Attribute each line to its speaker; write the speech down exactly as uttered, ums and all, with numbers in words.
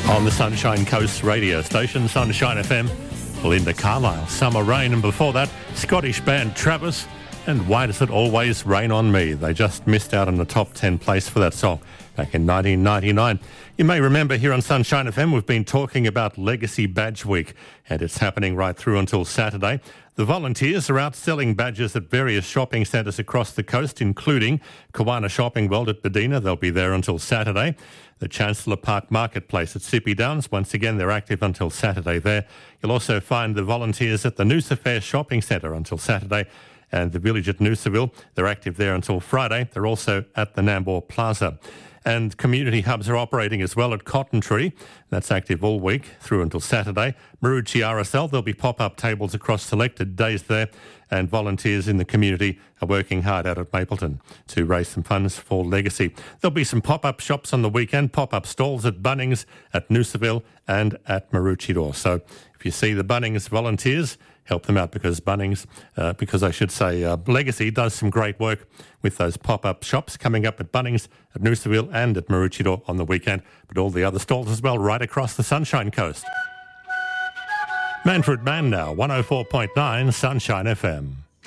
Speaker 1: On the Sunshine Coast radio station, Sunshine F M, Linda Carlisle, Summer Rain, and before that, Scottish band Travis, and Why Does It Always Rain on Me? They just missed out on the top ten place for that song back in nineteen ninety-nine. You may remember here on Sunshine F M, we've been talking about Legacy Badge Week, and it's happening right through until Saturday. The volunteers are out selling badges at various shopping centres across the coast, including Kawana Shopping World at Bedina. They'll be there until Saturday. The Chancellor Park Marketplace at Sippy Downs, once again, they're active until Saturday there. You'll also find the volunteers at the Noosa Fair Shopping Centre until Saturday, and the village at Noosaville, they're active there until Friday. They're also at the Nambour Plaza. And community hubs are operating as well at Cotton Tree. That's active all week through until Saturday. Maroochy R S L, there'll be pop-up tables across selected days there, and volunteers in the community are working hard out at Mapleton to raise some funds for Legacy. There'll be some pop-up shops on the weekend, pop-up stalls at Bunnings, at Noosaville and at Maroochydore. So if you see the Bunnings volunteers, help them out, because Bunnings, uh, because I should say uh, Legacy does some great work with those pop-up shops coming up at Bunnings, at Noosaville and at Maroochydore on the weekend, but all the other stalls as well right across the Sunshine Coast. Manfred Mann now, one oh four point nine Sunshine F M.